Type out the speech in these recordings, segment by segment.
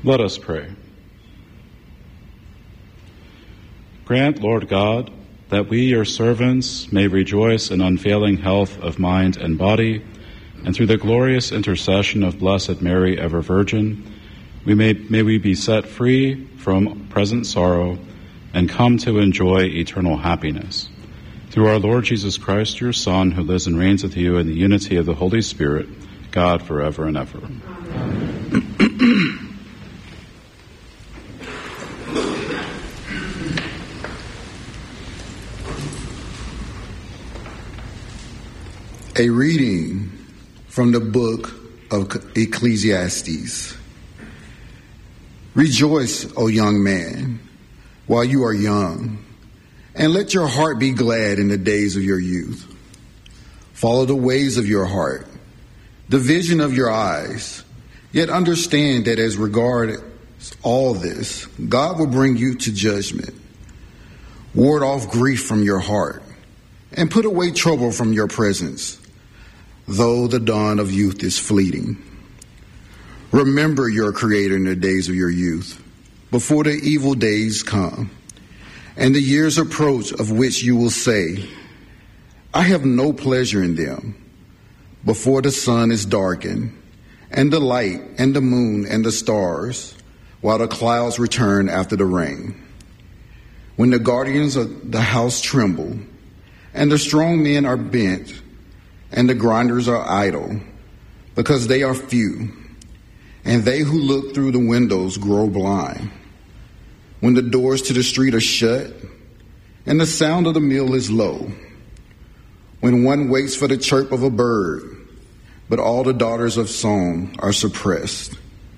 Let us pray. Grant, Lord God, that we, your servants, may rejoice in unfailing health of mind and body, and through the glorious intercession of Blessed Mary, ever Virgin, may we be set free from present sorrow and come to enjoy eternal happiness. Through our Lord Jesus Christ, your Son, who lives and reigns with you in the unity of the Holy Spirit, God, forever and ever. Amen. A reading from the book of Ecclesiastes. Rejoice, O young man, while you are young, and let your heart be glad in the days of your youth. Follow the ways of your heart, the vision of your eyes, yet understand that as regards all this, God will bring you to judgment. Ward off grief from your heart, and put away trouble from your presence, though the dawn of youth is fleeting. Remember your Creator in the days of your youth, before the evil days come, and the years approach of which you will say, I have no pleasure in them, before the sun is darkened, and the light, and the moon, and the stars, while the clouds return after the rain. When the guardians of the house tremble, and the strong men are bent, and the grinders are idle, because they are few, and they who look through the windows grow blind. When the doors to the street are shut, and the sound of the mill is low. When one waits for the chirp of a bird, but all the daughters of song are suppressed.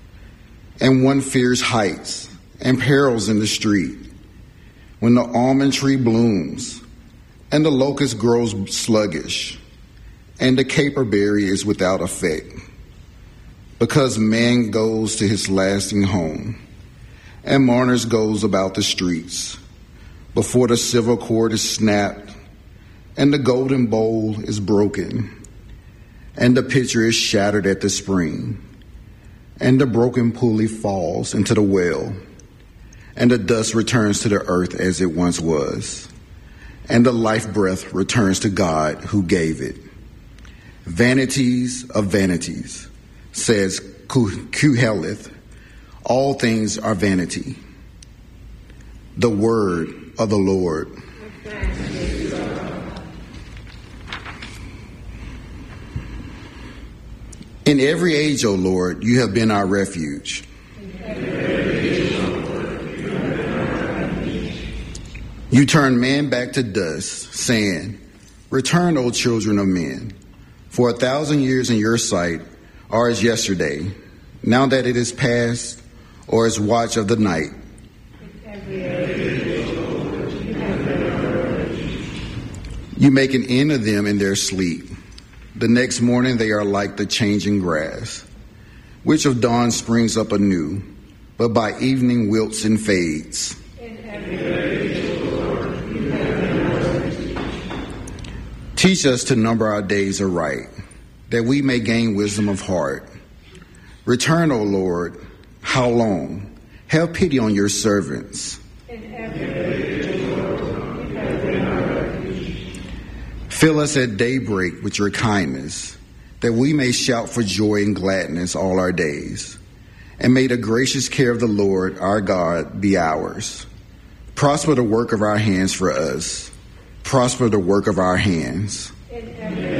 And one fears heights and perils in the street. When the almond tree blooms, and the locust grows sluggish, and the caperberry is without effect, because man goes to his lasting home, and mourners goes about the streets, before the silver cord is snapped, and the golden bowl is broken, and the pitcher is shattered at the spring, and the broken pulley falls into the well, and the dust returns to the earth as it once was, and the life breath returns to God who gave it. Vanities of vanities, says Koheleth, all things are vanity. The word of the Lord. In every age, O Lord, you have been our refuge. You turn man back to dust, saying, Return, O children of men. For 1,000 years in your sight are as yesterday, now that it is past, or as watch of the night. You make an end of them in their sleep. The next morning they are like the changing grass, which of dawn springs up anew, but by evening wilts and fades. Teach us to number our days aright, that we may gain wisdom of heart. Return, O Lord, how long? Have pity on your servants. Fill us at daybreak with your kindness, that we may shout for joy and gladness all our days. And may the gracious care of the Lord our God be ours. Prosper the work of our hands for us. Prosper the work of our hands.